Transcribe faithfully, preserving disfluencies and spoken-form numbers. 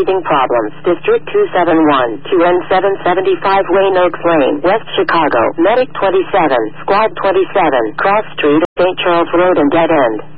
breathing problems. District two seven one, two N seven seventy-five Wayne Oaks Lane, West Chicago. Medic twenty-seven, Squad twenty-seven, Cross Street, Saint Charles Road and Dead End.